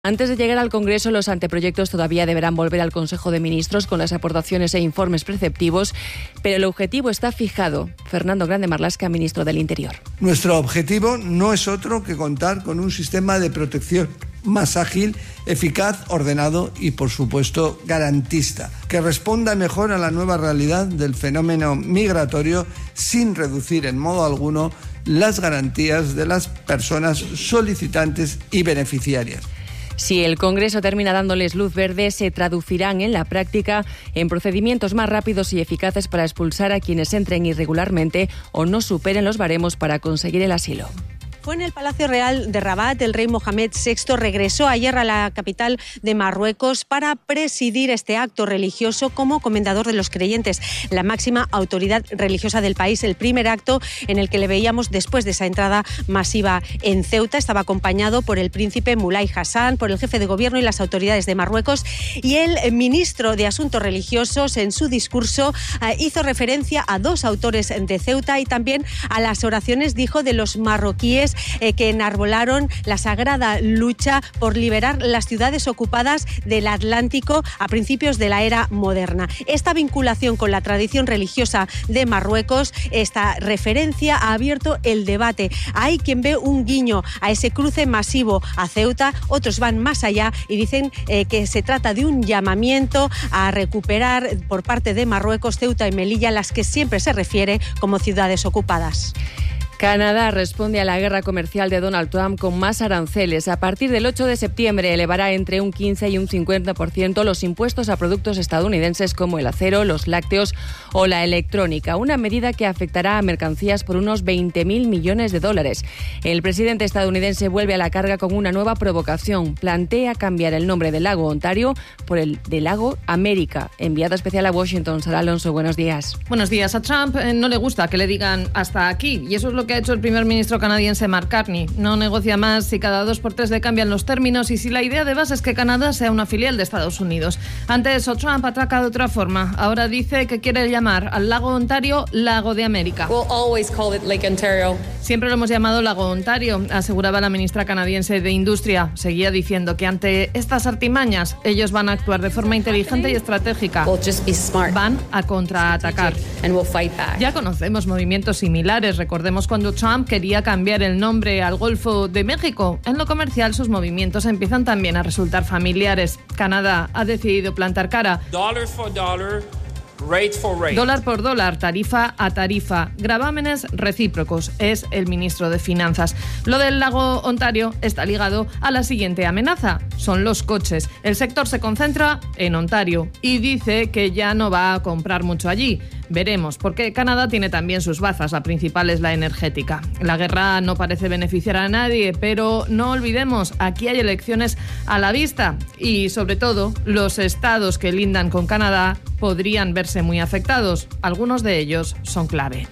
Antes de llegar al Congreso, los anteproyectos todavía deberán volver al Consejo de Ministros con las aportaciones e informes preceptivos, pero el objetivo está fijado. Fernando Grande Marlaska, ministro del Interior. Nuestro objetivo no es otro que contar con un sistema de protección más ágil, eficaz, ordenado y, por supuesto, garantista, que responda mejor a la nueva realidad del fenómeno migratorio sin reducir en modo alguno las garantías de las personas solicitantes y beneficiarias. Si el Congreso termina dándoles luz verde, se traducirán en la práctica en procedimientos más rápidos y eficaces para expulsar a quienes entren irregularmente o no superen los baremos para conseguir el asilo. Fue en el Palacio Real de Rabat. El rey Mohamed VI regresó ayer a la capital de Marruecos para presidir este acto religioso como comendador de los creyentes, la máxima autoridad religiosa del país. El primer acto en el que le veíamos después de esa entrada masiva en Ceuta. Estaba acompañado por el príncipe Moulay Hassan, por el jefe de gobierno y las autoridades de Marruecos. Y el ministro de Asuntos Religiosos, en su discurso, hizo referencia a dos autores de Ceuta y también a las oraciones, dijo, de los marroquíes que enarbolaron la sagrada lucha por liberar las ciudades ocupadas del Atlántico a principios de la era moderna. Esta vinculación con la tradición religiosa de Marruecos, esta referencia ha abierto el debate. Hay quien ve un guiño a ese cruce masivo a Ceuta, otros van más allá y dicen que se trata de un llamamiento a recuperar por parte de Marruecos Ceuta y Melilla, las que siempre se refiere como ciudades ocupadas. Canadá responde a la guerra comercial de Donald Trump con más aranceles. A partir del 8 de septiembre elevará entre un 15 y un 50% los impuestos a productos estadounidenses como el acero, los lácteos o la electrónica, una medida que afectará a mercancías por unos 20.000 millones de dólares. El presidente estadounidense vuelve a la carga con una nueva provocación. Plantea cambiar el nombre del lago Ontario por el de lago América. Enviada especial a Washington, Sara Alonso, buenos días. Buenos días. A Trump no le gusta que le digan hasta aquí, y eso es lo que ha hecho el primer ministro canadiense Mark Carney. No negocia más si cada 2 por 3 le cambian los términos y si la idea de base es que Canadá sea una filial de Estados Unidos. Ante eso, Trump ataca de otra forma. Ahora dice que quiere llamar al lago Ontario Lago de América. We'll always call it Lake Ontario. Siempre lo hemos llamado Lago Ontario, aseguraba la ministra canadiense de Industria. Seguía diciendo que ante estas artimañas ellos van a actuar de forma inteligente y estratégica. We'll just be smart. Van a contraatacar. And we'll fight back. Ya conocemos movimientos similares. Recordemos cuando Trump quería cambiar el nombre al Golfo de México. En lo comercial, sus movimientos empiezan también a resultar familiares. Canadá ha decidido plantar cara. Dollar for dollar. Rate for rate. Dólar por dólar, tarifa a tarifa, gravámenes recíprocos, es el ministro de Finanzas. Lo del lago Ontario está ligado a la siguiente amenaza, son los coches. El sector se concentra en Ontario y dice que ya no va a comprar mucho allí. Veremos, porque Canadá tiene también sus bazas, la principal es la energética. La guerra no parece beneficiar a nadie, pero no olvidemos, aquí hay elecciones a la vista y, sobre todo, los estados que lindan con Canadá podrían verse muy afectados. Algunos de ellos son clave.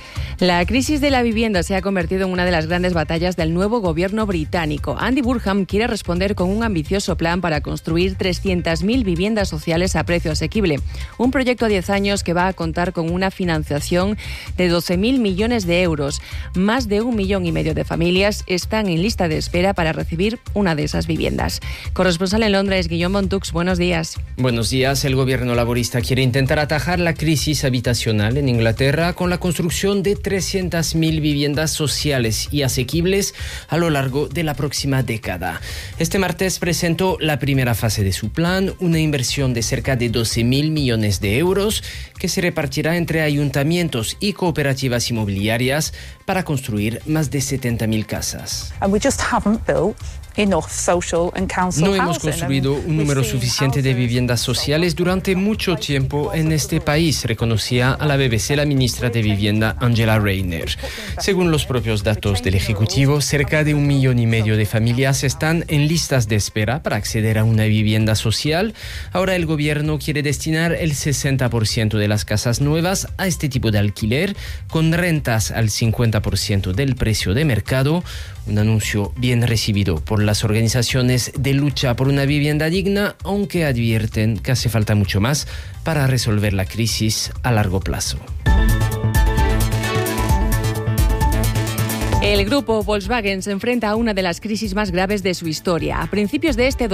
La crisis de la vivienda se ha convertido en una de las grandes batallas del nuevo gobierno británico. Andy Burnham quiere responder con un ambicioso plan para construir 300.000 viviendas sociales a precio asequible. Un proyecto a 10 años que va a contar con una financiación de 12.000 millones de euros. Más de 1,5 millones de familias están en lista de espera para recibir una de esas viviendas. Corresponsal en Londres, Guillaume Montux, buenos días. Buenos días. El gobierno laborista quiere intentar atajar la crisis habitacional en Inglaterra con la construcción de 300.000 viviendas sociales y asequibles a lo largo de la próxima década. Este martes presentó la primera fase de su plan, una inversión de cerca de 12.000 millones de euros que se repartirá entre ayuntamientos y cooperativas inmobiliarias para construir más de 70.000 casas. No hemos construido un número suficiente de viviendas sociales durante mucho tiempo en este país, reconocía a la BBC la ministra de Vivienda, Angela Rayner. Según los propios datos del Ejecutivo, cerca de 1,5 millones de familias están en listas de espera para acceder a una vivienda social. Ahora el gobierno quiere destinar el 60% de las casas nuevas a este tipo de alquiler, con rentas al 50% del precio de mercado. Un anuncio bien recibido por las organizaciones de lucha por una vivienda digna, aunque advierten que hace falta mucho más para resolver la crisis a largo plazo. El grupo Volkswagen se enfrenta a una de las crisis más graves de su historia. A principios de este